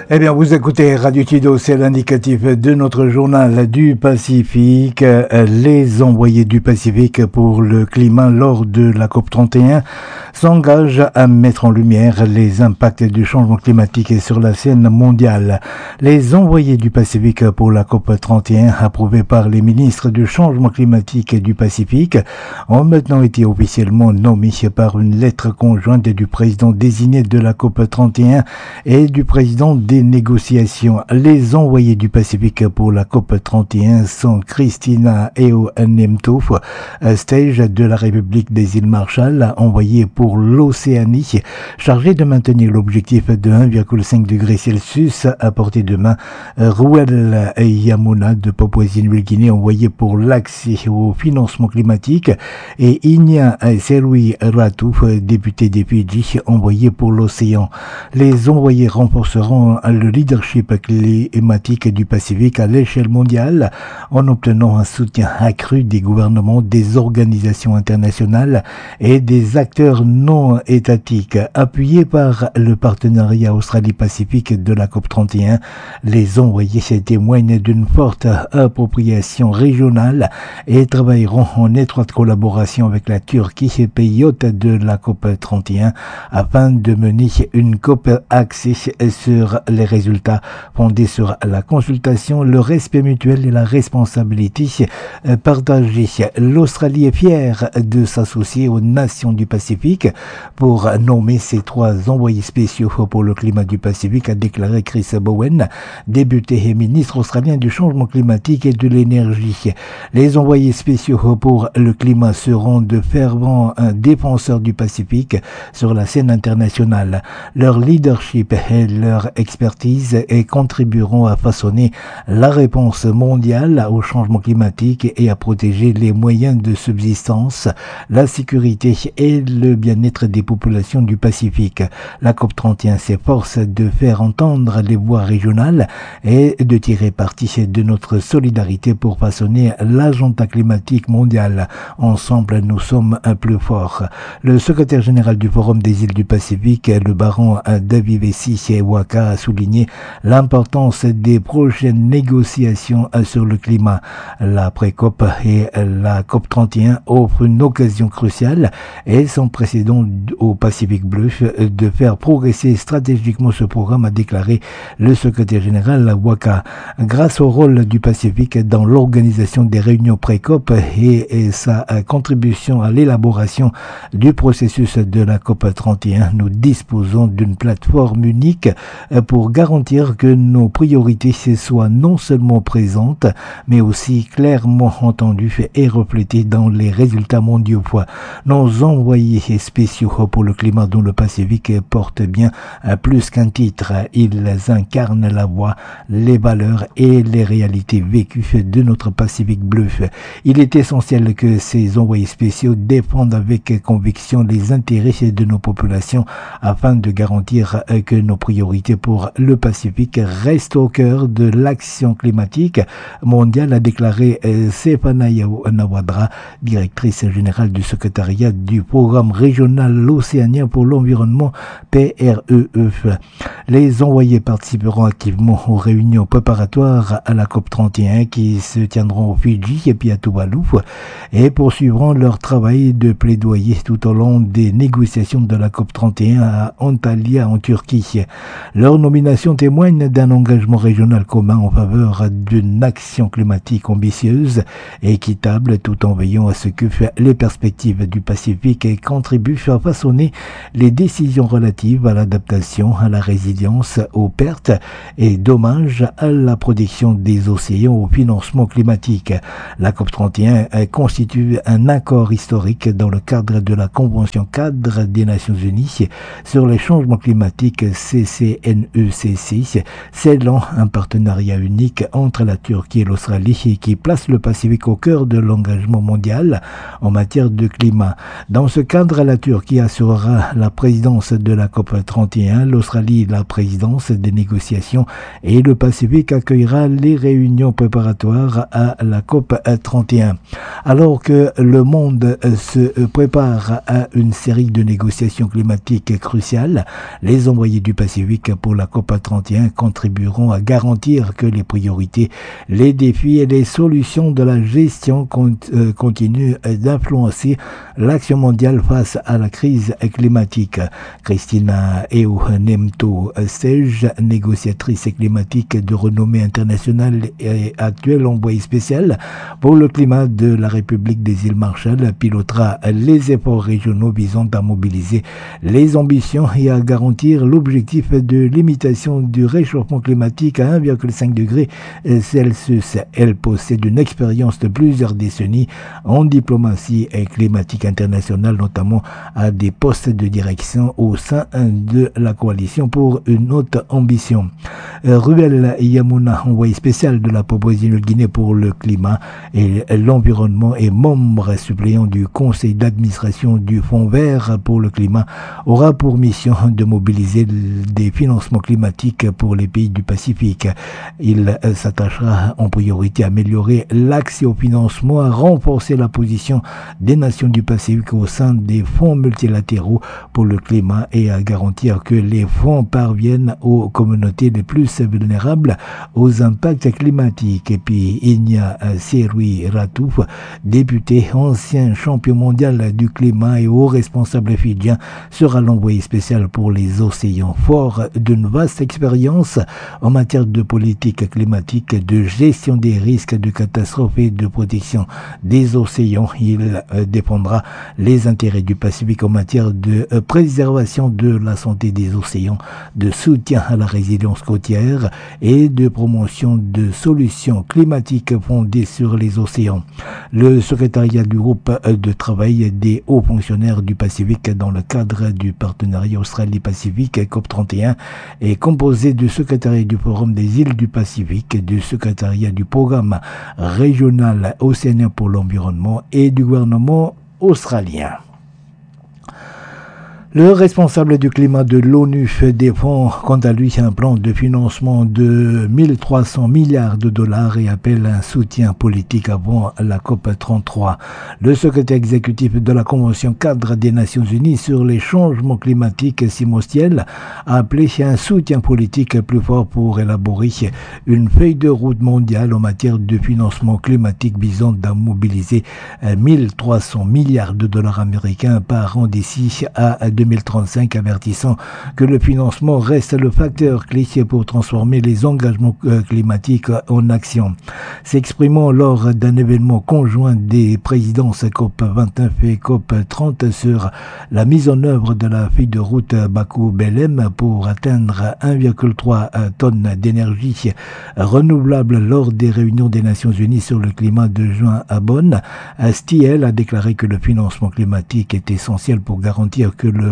Eh bien, vous écoutez Radio Tido, c'est l'indicatif de notre journal du Pacifique. Les envoyés du Pacifique pour le climat lors de la COP31 s'engagent à mettre en lumière les impacts du changement climatique sur la scène mondiale. Les envoyés du Pacifique pour la COP31, approuvés par les ministres du changement climatique et du Pacifique, ont maintenant été officiellement nommés par une lettre conjointe du président désigné de la COP31 et du président des négociations. Les envoyés du Pacifique pour la COP31 sont Christina Eo Nemto, stage de la République des îles Marshall, envoyé pour l'Océanie, chargé de maintenir l'objectif de 1,5 degré Celsius à portée de main. Ruel Yamuna de Papouasie-Nouvelle-Guinée, envoyé pour l'accès au financement climatique, et Inya Serui Ratu, député des Fidji, envoyé pour l'océan. Les envoyés renforceront le leadership climatique du Pacifique à l'échelle mondiale en obtenant un soutien accru des gouvernements, des organisations internationales et des acteurs non étatiques. Appuyés par le partenariat Australie-Pacifique de la COP31, les envoyés témoignent d'une forte appropriation régionale et travailleront en étroite collaboration avec la Turquie, pays hôte de la COP31, afin de mener une COP axée sur les résultats fondés sur la consultation, le respect mutuel et la responsabilité partagée. L'Australie est fière de s'associer aux nations du Pacifique pour nommer ces 3 envoyés spéciaux pour le climat du Pacifique, a déclaré Chris Bowen, député et ministre australien du changement climatique et de l'énergie. Les envoyés spéciaux pour le climat seront de fervents défenseurs du Pacifique sur la scène internationale. Leur leadership et leur expertise et contribueront à façonner la réponse mondiale au changement climatique et à protéger les moyens de subsistance, la sécurité et le bien-être des populations du Pacifique. La COP31 s'efforce de faire entendre les voix régionales et de tirer parti de notre solidarité pour façonner l'agenda climatique mondial. Ensemble, nous sommes plus forts. Le secrétaire général du Forum des îles du Pacifique, le baron David Waka, a souligné l'importance des prochaines négociations sur le climat. La pré-COP et la COP31 offrent une occasion cruciale et sans précédent au Pacifique bleu de faire progresser stratégiquement ce programme, a déclaré le secrétaire général Waka. Grâce au rôle du Pacifique dans l'organisation des réunions pré-COP et sa contribution à l'élaboration du processus de la COP31, nous disposons d'une plateforme unique pour garantir que nos priorités soient non seulement présentes, mais aussi clairement entendues et reflétées dans les résultats mondiaux. Nos envoyés spéciaux pour le climat dans le Pacifique portent bien plus qu'un titre. Ils incarnent la voix, les valeurs et les réalités vécues de notre Pacifique bleu. Il est essentiel que ces envoyés spéciaux défendent avec conviction les intérêts de nos populations afin de garantir que nos priorités pour le Pacifique restent au cœur de l'action climatique mondiale, a déclaré Stéphania Nawadra, directrice générale du secrétariat du programme régional océanien pour l'environnement PREE. Les envoyés participeront activement aux réunions préparatoires à la COP31 qui se tiendront au Fidji et puis à Tuvalu et poursuivront leur travail de plaidoyer tout au long des négociations de la COP31 à Antalya en Turquie. Leur nomination témoigne d'un engagement régional commun en faveur d'une action climatique ambitieuse et équitable, tout en veillant à ce que les perspectives du Pacifique contribuent à façonner les décisions relatives à l'adaptation, à la résilience, aux pertes et dommages, à la protection des océans, au financement climatique. La COP31 constitue un accord historique dans le cadre de la Convention cadre des Nations Unies sur les changements climatiques CCNECC, scellant un partenariat unique entre la Turquie et l'Australie qui place le Pacifique au cœur de l'engagement mondial en matière de climat. Dans ce cadre, la Turquie assurera la présidence de la COP31, l'Australie la présidence des négociations et le Pacifique accueillera les réunions préparatoires à la COP 31. Alors que le monde se prépare à une série de négociations climatiques cruciales, les envoyés du Pacifique pour la COP 31 contribueront à garantir que les priorités, les défis et les solutions de la gestion continuent d'influencer l'action mondiale face à la crise climatique. Christina Eunemto Sej, négociatrice climatique de renommée internationale et actuelle envoyée spéciale pour le climat de la République des îles Marshall, pilotera les efforts régionaux visant à mobiliser les ambitions et à garantir l'objectif de limitation du réchauffement climatique à 1,5 degré Celsius. Elle possède une expérience de plusieurs décennies en diplomatie et climatique internationale, notamment à des postes de direction au sein de la coalition pour une haute ambition. Ruel Yamuna, envoyé spécial de la Papouasie-Nouvelle-Guinée pour le climat et l'environnement et membre suppléant du conseil d'administration du Fonds vert pour le climat, aura pour mission de mobiliser des financements climatiques pour les pays du Pacifique. Il s'attachera en priorité à améliorer l'accès au financement, à renforcer la position des nations du Pacifique au sein des fonds multilatéraux pour le climat et à garantir que les fonds parviennent aux communautés les plus vulnérables aux impacts climatiques. Et puis Inya Serui Ratouf, député, ancien champion mondial du climat et haut responsable fidjien, sera l'envoyé spécial pour les océans. Fort d'une vaste expérience en matière de politique climatique, de gestion des risques de catastrophes et de protection des océans, il défendra les intérêts du Pacifique en matière de préservation de la santé des océans, de soutien à la résilience côtière et de promotion de solutions climatiques fondées sur les océans. Le secrétariat du groupe de travail des hauts fonctionnaires du Pacifique dans le cadre du partenariat Australie-Pacifique COP31 est composé du secrétariat du Forum des îles du Pacifique, du secrétariat du programme régional océanien pour l'environnement et du gouvernement australien. Le responsable du climat de l'ONU défend quant à lui un plan de financement de 1300 milliards de dollars et appelle un soutien politique avant la COP 33. Le secrétaire exécutif de la Convention cadre des Nations Unies sur les changements climatiques, Simon Stiell, a appelé un soutien politique plus fort pour élaborer une feuille de route mondiale en matière de financement climatique visant à mobiliser 1300 milliards de dollars américains par an d'ici à 2035, avertissant que le financement reste le facteur clé pour transformer les engagements climatiques en action. S'exprimant lors d'un événement conjoint des présidences COP29 et COP30 sur la mise en œuvre de la feuille de route Bakou-Belém pour atteindre 1,3 tonnes d'énergie renouvelable lors des réunions des Nations Unies sur le climat de juin à Bonn, Stiell a déclaré que le financement climatique est essentiel pour garantir que le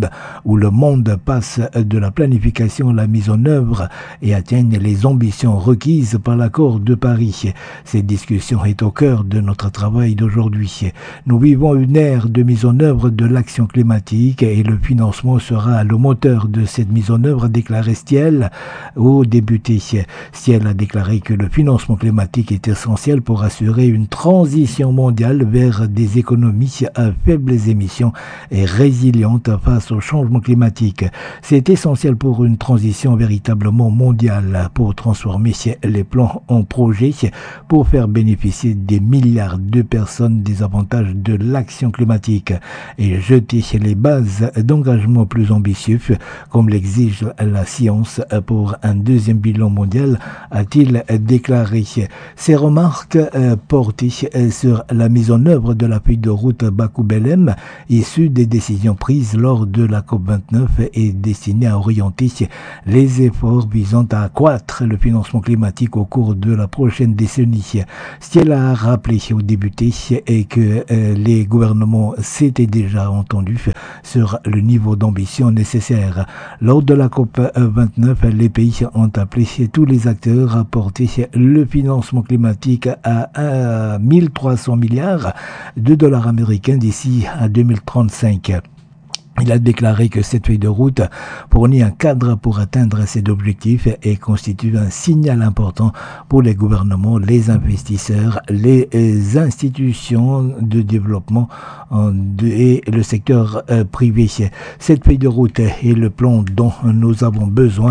monde passe de la planification à la mise en œuvre et atteigne les ambitions requises par l'accord de Paris. Cette discussion est au cœur de notre travail d'aujourd'hui. Nous vivons une ère de mise en œuvre de l'action climatique et le financement sera le moteur de cette mise en œuvre, a déclaré Stiell aux députés. Stiell a déclaré que le financement climatique est essentiel pour assurer une transition mondiale vers des économies à faibles émissions et résilientes face au changement climatique. C'est essentiel pour une transition véritablement mondiale, pour transformer les plans en projets, pour faire bénéficier des milliards de personnes des avantages de l'action climatique et jeter les bases d'engagement plus ambitieux, comme l'exige la science pour un deuxième bilan mondial, a-t-il déclaré. Ces remarques portées sur la mise en œuvre de la feuille de route Bakou-Belém, issue des décisions prises lors de la COP29 est destiné à orienter les efforts visant à accroître le financement climatique au cours de la prochaine décennie. Stiell a rappelé aux députés que les gouvernements s'étaient déjà entendus sur le niveau d'ambition nécessaire. Lors de la COP29, les pays ont appelé tous les acteurs à porter le financement climatique à 1300 milliards de dollars américains d'ici à 2035. Il a déclaré que cette feuille de route fournit un cadre pour atteindre ces objectifs et constitue un signal important pour les gouvernements, les investisseurs, les institutions de développement et le secteur privé. Cette feuille de route est le plan dont nous avons besoin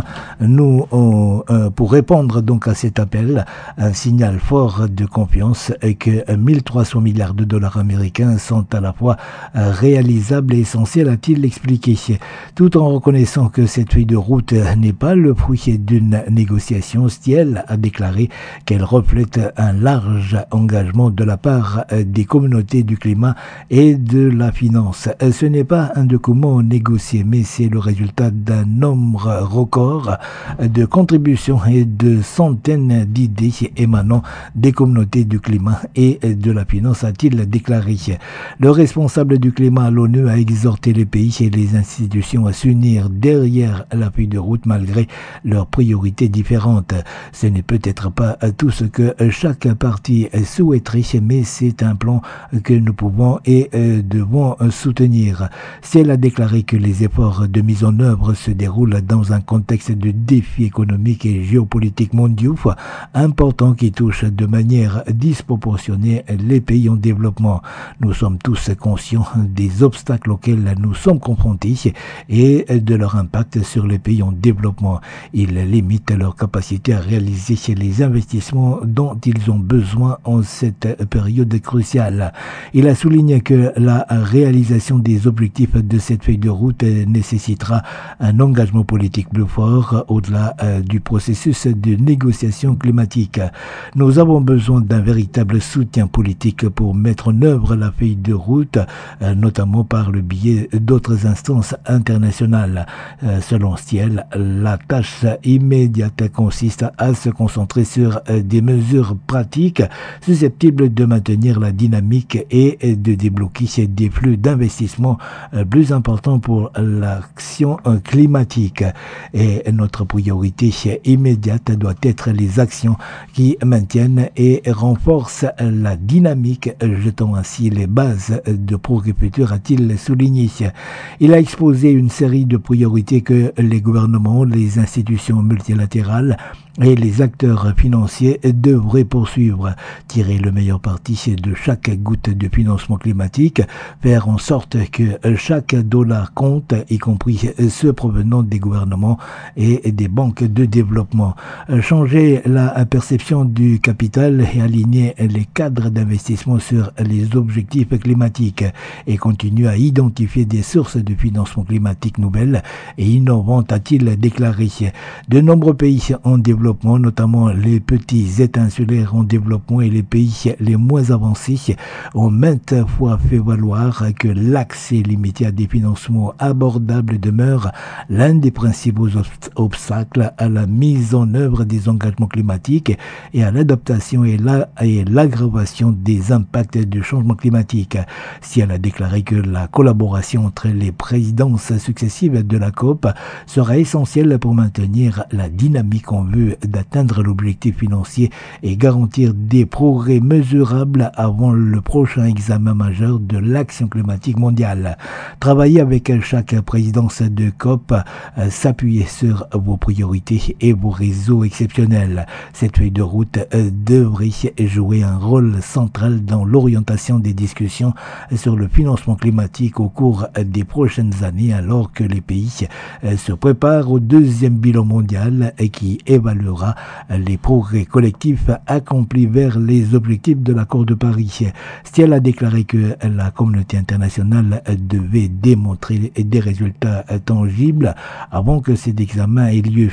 pour répondre donc à cet appel, un signal fort de confiance que 1300 milliards de dollars américains sont à la fois réalisables et essentiels à l'expliquer, tout en reconnaissant que cette feuille de route n'est pas le fruit d'une négociation. Stiel a déclaré qu'elle reflète un large engagement de la part des communautés du climat et de la finance. Ce n'est pas un document négocié, mais c'est le résultat d'un nombre record de contributions et de centaines d'idées émanant des communautés du climat et de la finance, a-t-il déclaré. Le responsable du climat à l'ONU a exhorté les pays et les institutions à s'unir derrière la feuille de route malgré leurs priorités différentes. Ce n'est peut-être pas tout ce que chaque parti souhaiterait, mais c'est un plan que nous pouvons et devons soutenir. Si elle a déclaré que les efforts de mise en œuvre se déroulent dans un contexte de défis économiques et géopolitiques mondiaux importants qui touchent de manière disproportionnée les pays en développement. Nous sommes tous conscients des obstacles auxquels nous sommes confrontés et de leur impact sur les pays en développement. Ils limitent leur capacité à réaliser les investissements dont ils ont besoin en cette période cruciale. Il a souligné que la réalisation des objectifs de cette feuille de route nécessitera un engagement politique plus fort au-delà du processus de négociation climatique. Nous avons besoin d'un véritable soutien politique pour mettre en œuvre la feuille de route, notamment par le biais d'autres instances internationales. Selon Stiel, la tâche immédiate consiste à se concentrer sur des mesures pratiques susceptibles de maintenir la dynamique et de débloquer des flux d'investissement plus importants pour l'action climatique. Et notre priorité immédiate doit être les actions qui maintiennent et renforcent la dynamique, jetant ainsi les bases de progrès futur, a-t-il souligné. Il a exposé une série de priorités que les gouvernements, les institutions multilatérales et les acteurs financiers devraient poursuivre, tirer le meilleur parti de chaque goutte de financement climatique, faire en sorte que chaque dollar compte, y compris ceux provenant des gouvernements et des banques de développement, changer la perception du capital et aligner les cadres d'investissement sur les objectifs climatiques et continuer à identifier des sources de financement climatique nouvelles et innovantes, a-t-il déclaré. De nombreux pays en développement, notamment les petits États insulaires en développement et les pays les moins avancés, ont maintes fois fait valoir que l'accès limité à des financements abordables demeure l'un des principaux obstacles à la mise en œuvre des engagements climatiques et à l'adaptation et l'aggravation des impacts du changement climatique. Si elle a déclaré que la collaboration entre les présidences successives de la COP sera essentielle pour maintenir la dynamique en vue d'atteindre l'objectif financier et garantir des progrès mesurables avant le prochain examen majeur de l'action climatique mondiale. Travailler avec chaque présidence de COP, s'appuyer sur vos priorités et vos réseaux exceptionnels. Cette feuille de route devrait jouer un rôle central dans l'orientation des discussions sur le financement climatique au cours des prochaines années, alors que les pays se préparent au deuxième bilan mondial qui évaluera les progrès collectifs accomplis vers les objectifs de l'accord de Paris. Stiel a déclaré que la communauté internationale devait démontrer des résultats tangibles avant que cet examen ait lieu,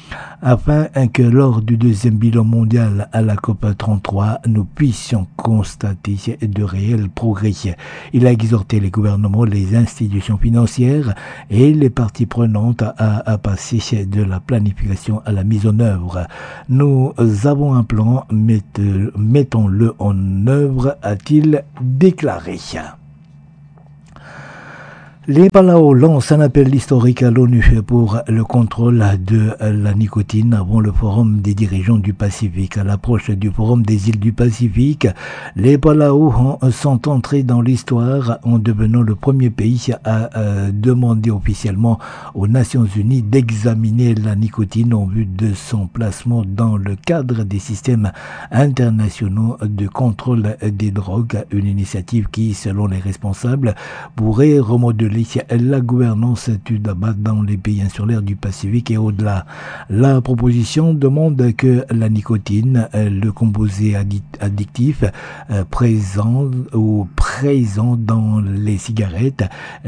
afin que lors du deuxième bilan mondial à la COP33, nous puissions constater de réels progrès. Il a exhorté les gouvernements, les institutions financières et les parties prenantes à passer de la planification à la mise en œuvre. Nous avons un plan, mettons-le en œuvre, a-t-il déclaré. Les Palau lancent un appel historique à l'ONU pour le contrôle de la nicotine avant le forum des dirigeants du Pacifique. À l'approche du forum des îles du Pacifique, les Palau sont entrés dans l'histoire en devenant le premier pays à demander officiellement aux Nations Unies d'examiner la nicotine en vue de son placement dans le cadre des systèmes internationaux de contrôle des drogues, une initiative qui, selon les responsables, pourrait remodeler la gouvernance du tabac dans les pays insulaires du Pacifique et au-delà. La proposition demande que la nicotine, le composé addictif présent dans les cigarettes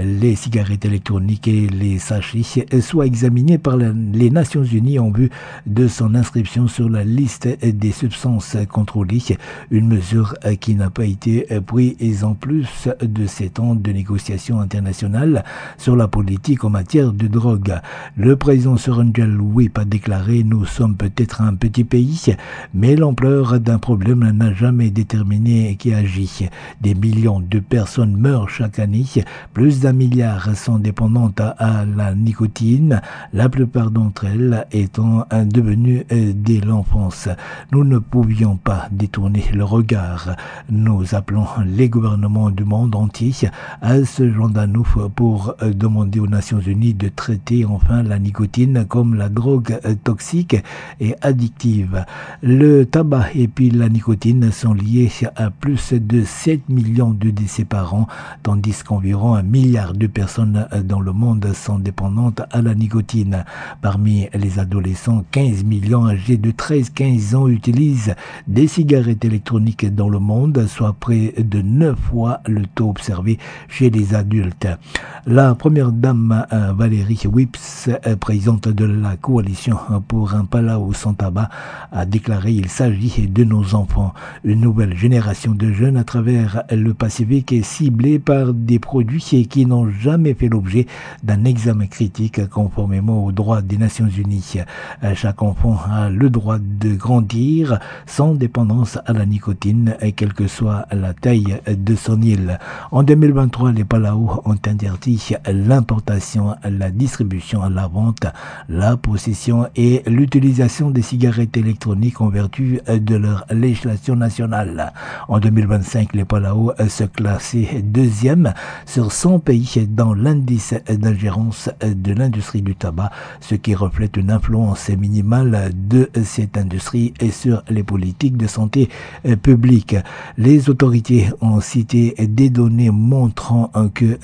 électroniques et les sachets, soit examiné par les Nations Unies en vue de son inscription sur la liste des substances contrôlées, une mesure qui n'a pas été prise en plus de 7 ans de négociations internationales sur la politique en matière de drogue. Le président Surunjal Whip a déclaré: nous sommes peut-être un petit pays, mais l'ampleur d'un problème n'a jamais déterminé qui agit. Des millions de personnes meurent chaque année, plus d'1 milliard sont dépendantes à la nicotine, la plupart d'entre elles étant devenues dès l'enfance. Nous ne pouvions pas détourner le regard. Nous appelons les gouvernements du monde entier à se joindre à nous pour demander aux Nations Unies de traiter enfin la nicotine comme la drogue toxique et addictive. Le tabac et puis la nicotine sont liés à plus de 7 millions de décès par an, tandis qu'environ 1 milliard de personnes dans le monde sont dépendantes à la nicotine. Parmi les adolescents, 15 millions âgés de 13-15 ans utilisent des cigarettes électroniques dans le monde, soit près de 9 fois le taux observé chez les adultes. La première dame Valérie Whips, présidente de la coalition pour un Palau sans tabac, a déclaré: il s'agit de nos enfants. Une nouvelle génération de jeunes à travers le Pacifique est ciblée par des produits qui n'ont jamais fait l'objet d'un examen critique conformément aux droits des Nations Unies. Chaque enfant a le droit de grandir sans dépendance à la nicotine, quelle que soit la taille de son île. En 2023, les Palau ont interdit l'importation, la distribution, la vente, la possession et l'utilisation des cigarettes électroniques en vertu de leur législation nationale. En 2025, les Palau se classaient 2e sur 100 pays dans l'indice d'ingérence de l'industrie du tabac, ce qui reflète une influence minimale de cette industrie sur les politiques de santé publique. Les autorités ont cité des données montrant que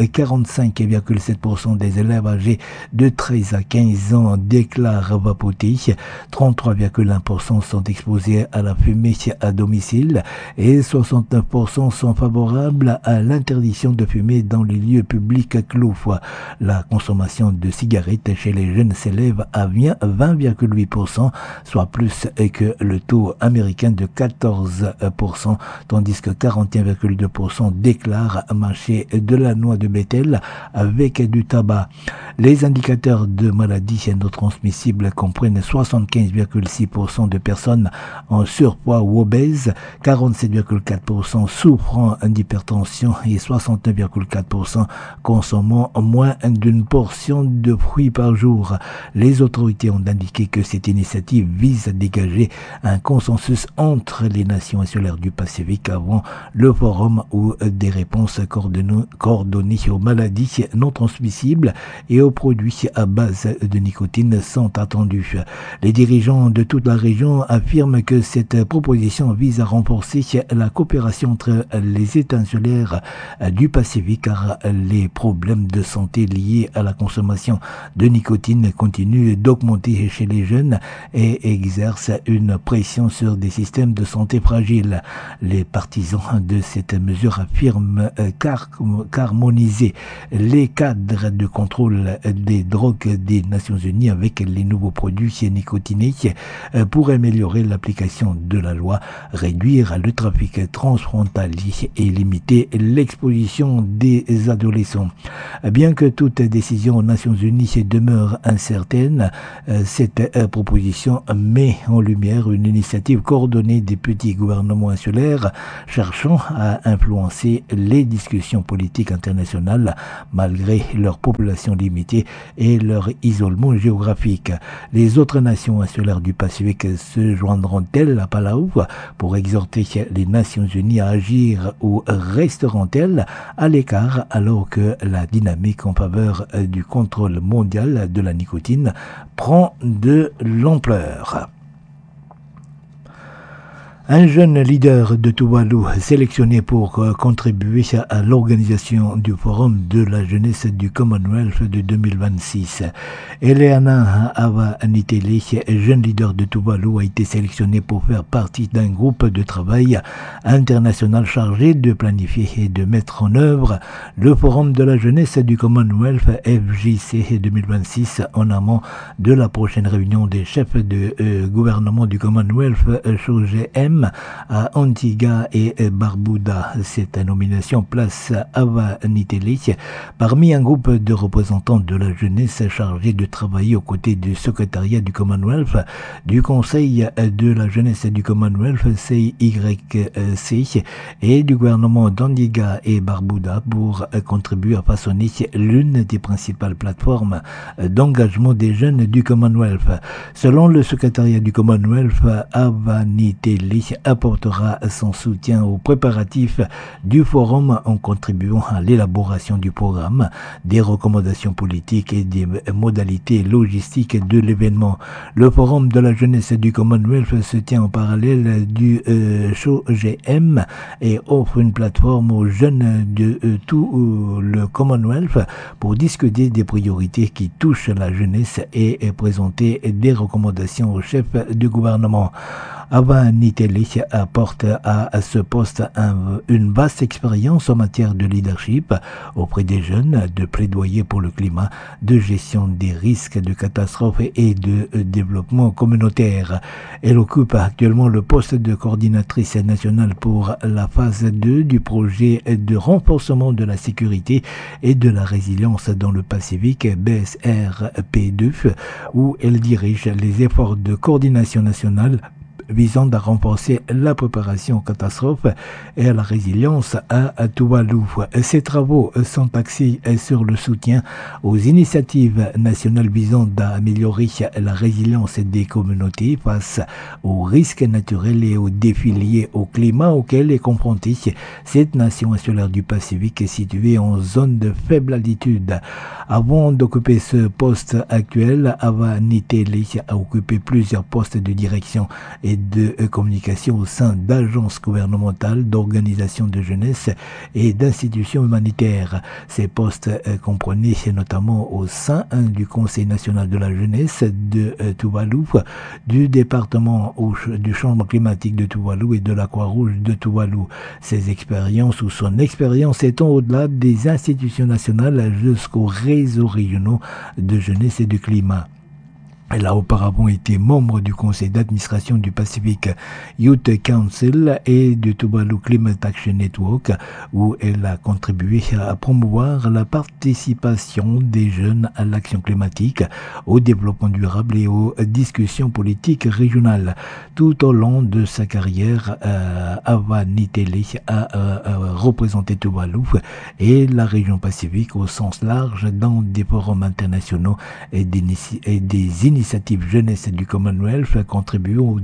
45,7% des élèves âgés de 13 à 15 ans déclarent vapoter, 33,1% sont exposés à la fumée à domicile et 69% sont favorables à l'interdiction de fumer dans les lieux publics clos. La consommation de cigarettes chez les jeunes s'élève à 20,8%, soit plus que le taux américain de 14%, tandis que 41,2% déclarent mâcher de la noix de bétel avec du tabac. Les indicateurs de maladies non transmissibles comprennent 75,6% de personnes en surpoids ou obèses, 47,4% souffrant d'hypertension et 69,4% consommant moins d'une portion de fruits par jour. Les autorités ont indiqué que cette initiative vise à dégager un consensus entre les nations insulaires du Pacifique avant le forum où des réponses coordonnées aux maladies non transmissibles et aux produits à base de nicotine sont attendus. Les dirigeants de toute la région affirment que cette proposition vise à renforcer la coopération entre les États insulaires du Pacifique, car les problèmes de santé liés à la consommation de nicotine continuent d'augmenter chez les jeunes et exercent une pression sur des systèmes de santé fragiles. Les partisans de cette mesure affirment qu'harmoniser les cadres de contrôle des drogues des Nations Unies avec les nouveaux produits nicotinés pour améliorer l'application de la loi, réduire le trafic transfrontalier et limiter l'exposition des adolescents. Bien que toute décision aux Nations Unies demeure incertaine, cette proposition met en lumière une initiative coordonnée des petits gouvernements insulaires cherchant à influencer les discussions politiques internationales malgré leur population limitée et leur isolement géographique. Les autres nations insulaires du Pacifique se joindront-elles à Palau pour exhorter les Nations Unies à agir ou resteront-elles à l'écart alors que la dynamique en faveur du contrôle mondial de la nicotine prend de l'ampleur? Un jeune leader de Tuvalu sélectionné pour contribuer à l'organisation du Forum de la jeunesse du Commonwealth de 2026. Eleana Avanitele, jeune leader de Tuvalu, a été sélectionné pour faire partie d'un groupe de travail international chargé de planifier et de mettre en œuvre le Forum de la jeunesse du Commonwealth FJC 2026 en amont de la prochaine réunion des chefs de gouvernement du Commonwealth CHOGM à Antigua et Barbuda. Cette nomination place Avanitele parmi un groupe de représentants de la jeunesse chargés de travailler aux côtés du secrétariat du Commonwealth, du Conseil de la jeunesse du Commonwealth CYC et du gouvernement d'Antigua et Barbuda pour contribuer à façonner l'une des principales plateformes d'engagement des jeunes du Commonwealth. Selon le secrétariat du Commonwealth, Avanitele apportera son soutien aux préparatifs du forum en contribuant à l'élaboration du programme, des recommandations politiques et des modalités logistiques de l'événement. Le forum de la jeunesse du Commonwealth se tient en parallèle du CHOGM et offre une plateforme aux jeunes de tout le Commonwealth pour discuter des priorités qui touchent la jeunesse et présenter des recommandations aux chefs du gouvernement. Avanitele apporte à ce poste une vaste expérience en matière de leadership auprès des jeunes, de plaidoyer pour le climat, de gestion des risques de catastrophes et de développement communautaire. Elle occupe actuellement le poste de coordinatrice nationale pour la phase 2 du projet de renforcement de la sécurité et de la résilience dans le Pacifique BSRP2, où elle dirige les efforts de coordination nationale visant à renforcer la préparation aux catastrophes et à la résilience à Tuvalu. Ces travaux sont axés sur le soutien aux initiatives nationales visant à améliorer la résilience des communautés face aux risques naturels et aux défis liés au climat auquel est confrontée cette nation insulaire du Pacifique située en zone de faible altitude. Avant d'occuper ce poste actuel, Avanitele a occupé plusieurs postes de direction et de communication au sein d'agences gouvernementales, d'organisations de jeunesse et d'institutions humanitaires. Ces postes comprenaient notamment au sein du Conseil national de la jeunesse de Tuvalu, du département du changement climatique de Tuvalu et de la Croix-Rouge de Tuvalu. Ses expériences ou son expérience étant au-delà des institutions nationales jusqu'aux réseaux régionaux de jeunesse et de climat. Elle a auparavant été membre du conseil d'administration du Pacific Youth Council et du Tuvalu Climate Action Network, où elle a contribué à promouvoir la participation des jeunes à l'action climatique, au développement durable et aux discussions politiques régionales. Tout au long de sa carrière, Avanitele a représenté Tuvalu et la région Pacifique au sens large dans des forums internationaux et des initiatives jeunesse du Commonwealth contribuant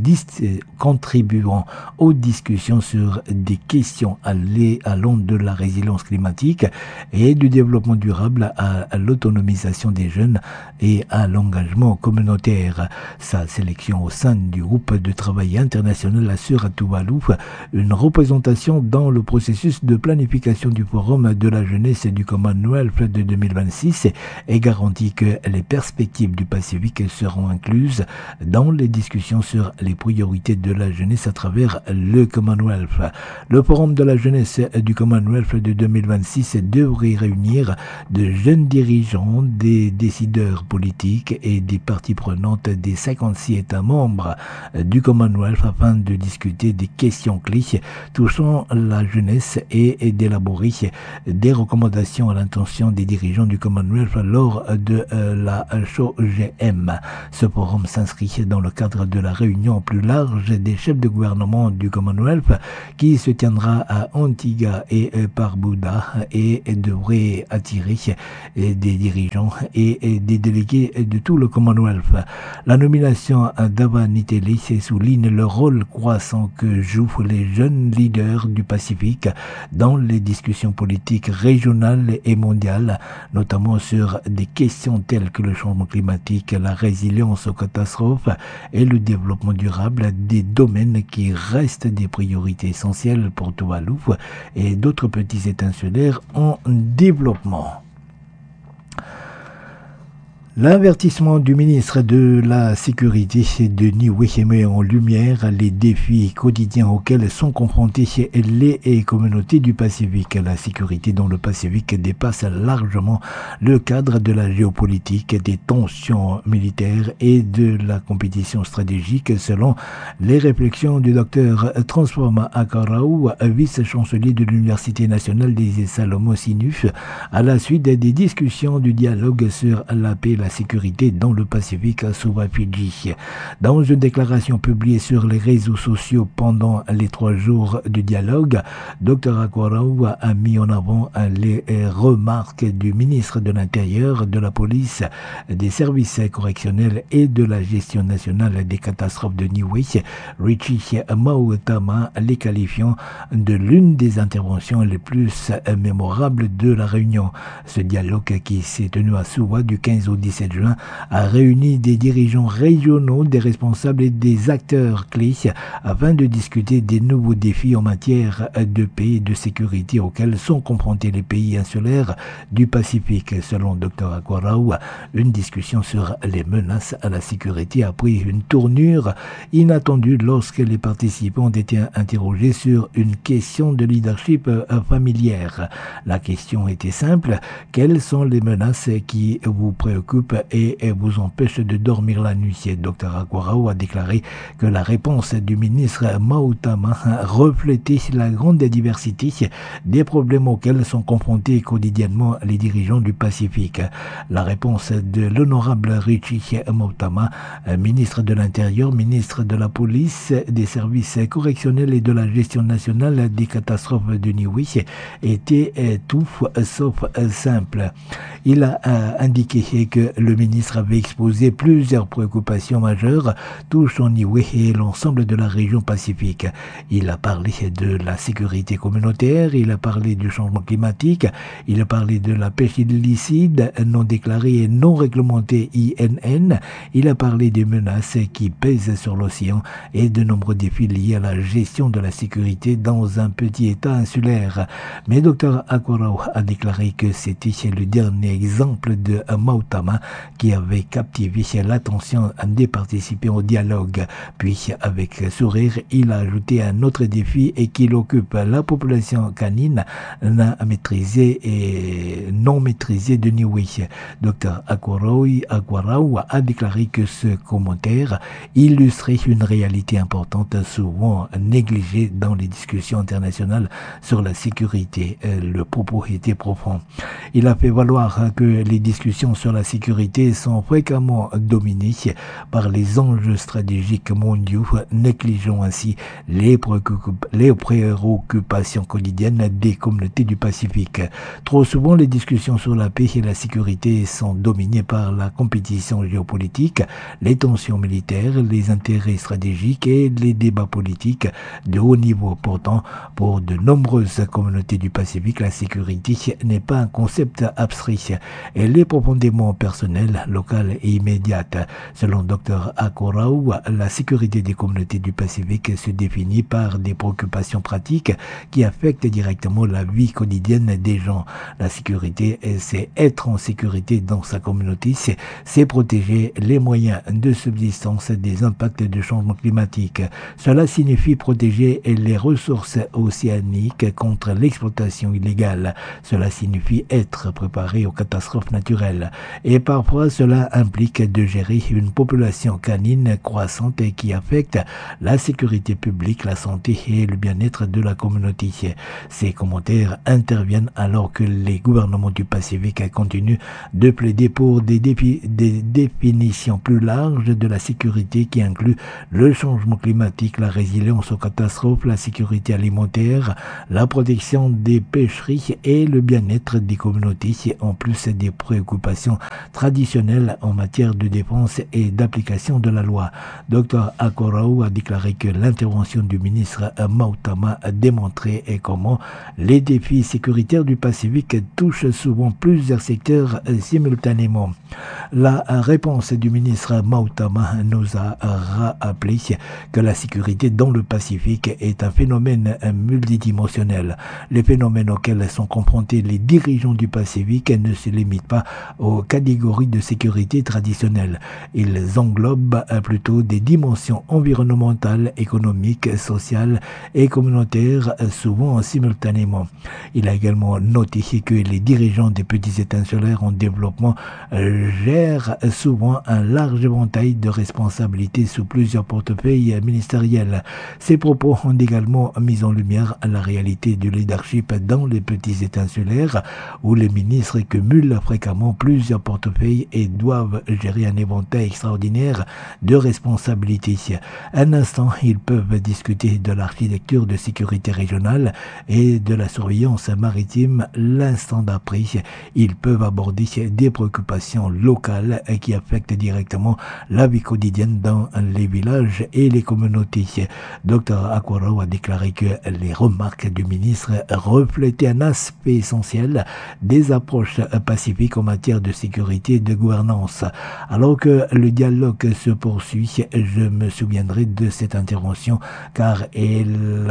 aux discussions sur des questions allant de la résilience climatique et du développement durable à l'autonomisation des jeunes et à l'engagement communautaire. Sa sélection au sein du groupe de travail international assure à Tuvalu une représentation dans le processus de planification du Forum de la jeunesse du Commonwealth de 2026 et garantit que les perspectives du Pacifique seront incluses dans les discussions sur les priorités de la jeunesse à travers le Commonwealth. Le Forum de la jeunesse du Commonwealth de 2026 devrait réunir de jeunes dirigeants, des décideurs politiques et des parties prenantes des 56 États membres du Commonwealth afin de discuter des questions clés touchant la jeunesse et d'élaborer des recommandations à l'intention des dirigeants du Commonwealth lors de la CHOGM. Ce forum s'inscrit dans le cadre de la réunion plus large des chefs de gouvernement du Commonwealth qui se tiendra à Antigua et Barbuda et devrait attirer des dirigeants et des délégués de tout le Commonwealth. La nomination d'Avaniteli souligne le rôle croissant que jouent les jeunes leaders du Pacifique dans les discussions politiques régionales et mondiales, notamment sur des questions telles que le changement climatique, la résilience aux catastrophes et le développement durable, des domaines qui restent des priorités essentielles pour Tuvalu et d'autres petits États insulaires en développement. L'avertissement du ministre de la Sécurité de Niue met en lumière les défis quotidiens auxquels sont confrontés les communautés du Pacifique. La sécurité dans le Pacifique dépasse largement le cadre de la géopolitique, des tensions militaires et de la compétition stratégique, selon les réflexions du docteur Transforma Akarau, vice-chancelier de l'Université nationale des Salomon Sinus, à la suite des discussions du dialogue sur la paix et la sécurité dans le Pacifique à Suva-Fiji. Dans une déclaration publiée sur les réseaux sociaux pendant les 3 jours du dialogue, Dr Akwarau a mis en avant les remarques du ministre de l'Intérieur, de la police, des services correctionnels et de la gestion nationale des catastrophes de Niue, Richie Mautama, les qualifiant de l'une des interventions les plus mémorables de la réunion. Ce dialogue qui s'est tenu à Suva du 15 au 17 juin a réuni des dirigeants régionaux, des responsables et des acteurs clés afin de discuter des nouveaux défis en matière de paix et de sécurité auxquels sont confrontés les pays insulaires du Pacifique. Selon Dr Akwarau, une discussion sur les menaces à la sécurité a pris une tournure inattendue lorsque les participants ont été interrogés sur une question de leadership familière. La question était simple: quelles sont les menaces qui vous préoccupent et vous empêchent de dormir la nuit? Dr Akwarau a déclaré que la réponse du ministre Mautama reflétait la grande diversité des problèmes auxquels sont confrontés quotidiennement les dirigeants du Pacifique. La réponse de l'honorable Richie Mautama, ministre de l'Intérieur, ministre de la Police, des services correctionnels et de la gestion nationale des catastrophes de Niue, était tout sauf simple. Il a indiqué que le ministre avait exposé plusieurs préoccupations majeures touchant Niue et l'ensemble de la région Pacifique. Il a parlé de la sécurité communautaire, il a parlé du changement climatique, il a parlé de la pêche illicite non déclarée et non réglementée INN, il a parlé des menaces qui pèsent sur l'océan et de nombreux défis liés à la gestion de la sécurité dans un petit État insulaire. Mais Dr Akwarau a déclaré que c'était le dernier exemple de Mautama qui avait captivé l'attention des participants au dialogue. Puis, avec sourire, il a ajouté un autre défi et qu'il occupe la population canine non maîtrisée de Niue. Dr Akwarau a déclaré que ce commentaire illustrait une réalité importante souvent négligée dans les discussions internationales sur la sécurité. Le propos était profond. Il a fait valoir que les discussions sur la sécurité sont fréquemment dominées par les enjeux stratégiques mondiaux, négligeant ainsi les préoccupations quotidiennes des communautés du Pacifique. Trop souvent, les discussions sur la paix et la sécurité sont dominées par la compétition géopolitique, les tensions militaires, les intérêts stratégiques et les débats politiques de haut niveau. Pourtant, pour de nombreuses communautés du Pacifique, la sécurité n'est pas un concept abstrait. Elle est profondément personnelle, locale et immédiate. Selon Dr Akwarau, la sécurité des communautés du Pacifique se définit par des préoccupations pratiques qui affectent directement la vie quotidienne des gens. La sécurité, c'est être en sécurité dans sa communauté, c'est protéger les moyens de subsistance des impacts du changement climatique. Cela signifie protéger les ressources océaniques contre l'exploitation illégale. Cela signifie être préparé aux catastrophes naturelles. Et parfois cela implique de gérer une population canine croissante et qui affecte la sécurité publique, la santé et le bien-être de la communauté. Ces commentaires interviennent alors que les gouvernements du Pacifique continuent de plaider pour des définitions plus larges de la sécurité qui incluent le changement climatique, la résilience aux catastrophes, la sécurité alimentaire, la protection des pêcheries et le bien-être des communautés, en plus des préoccupations traditionnelles en matière de défense et d'application de la loi. Dr Akorao a déclaré que l'intervention du ministre Mautama a démontré comment les défis sécuritaires du Pacifique touchent souvent plusieurs secteurs simultanément. La réponse du ministre Mautama nous a rappelé que la sécurité dans le Pacifique est un phénomène multidimensionnel. Les phénomènes auxquels sont confrontés les dirigeants du Pacifique ne se limitent pas aux catégories de sécurité traditionnelles. Ils englobent plutôt des dimensions environnementales, économiques, sociales et communautaires, souvent simultanément. Il a également noté que les dirigeants des petits États insulaires en développement gèrent souvent un large éventail de responsabilités sous plusieurs portefeuilles ministériels. Ces propos ont également mis en lumière la réalité du leadership dans les petits États insulaires où les ministres cumulent fréquemment plusieurs portefeuilles et doivent gérer un éventail extraordinaire de responsabilités. Un instant, ils peuvent discuter de l'architecture de sécurité régionale et de la surveillance maritime. L'instant d'après, ils peuvent aborder des préoccupations locales qui affectent directement la vie quotidienne dans les villages et les communautés. Dr Akorao a déclaré que les remarques du ministre reflétaient un aspect essentiel des approches pacifiques en matière de sécurité et de gouvernance. Alors que le dialogue se poursuit, je me souviendrai de cette intervention car elle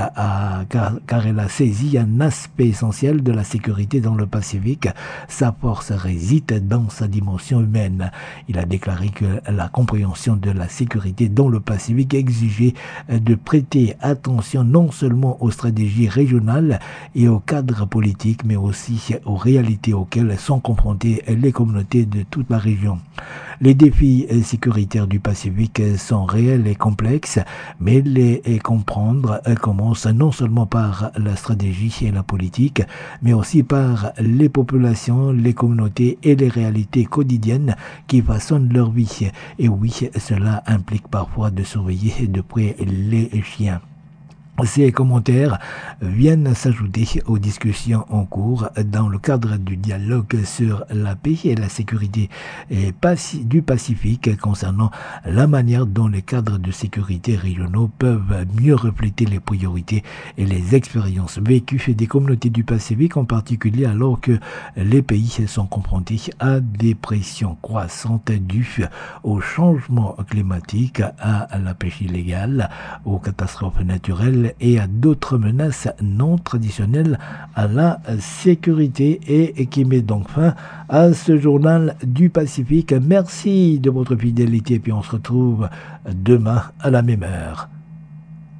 a saisi un aspect essentiel de la sécurité dans le Pacifique. Sa force réside dans sa dimension humaine. Il a déclaré que la compréhension de la sécurité dans le Pacifique exigeait de prêter attention non seulement aux stratégies régionales et aux cadres politiques, mais aussi aux réalités auxquelles sont confrontées les communautés de toute la région. Les défis sécuritaires du Pacifique sont réels et complexes, mais les comprendre commence non seulement par la stratégie et la politique, mais aussi par les populations, les communautés et les réalités quotidiennes qui façonnent leur vie. Et oui, cela implique parfois de surveiller de près les chiens. Ces commentaires viennent s'ajouter aux discussions en cours dans le cadre du dialogue sur la paix et la sécurité du Pacifique concernant la manière dont les cadres de sécurité régionaux peuvent mieux refléter les priorités et les expériences vécues des communautés du Pacifique, en particulier alors que les pays sont confrontés à des pressions croissantes dues au changement climatique, à la pêche illégale, aux catastrophes naturelles et à d'autres menaces non traditionnelles à la sécurité et qui met donc fin à ce journal du Pacifique. Merci de votre fidélité et puis on se retrouve demain à la même heure.